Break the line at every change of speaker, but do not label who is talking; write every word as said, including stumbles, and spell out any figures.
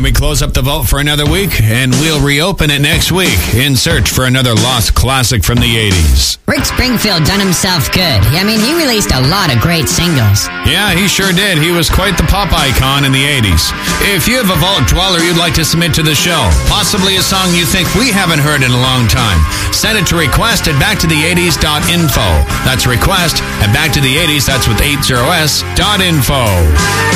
And we close up the vault for another week, and we'll reopen it next week in search for another lost classic from the eighties.
Rick Springfield done himself good. I mean, he released a lot of great singles.
Yeah, he sure did. He was quite the pop icon in the eighties. If you have a vault dweller you'd like to submit to the show, possibly a song you think we haven't heard in a long time, send it to request at back to the eighties dot info. That's request at back to the eighties, that's with eight zero s, dot info.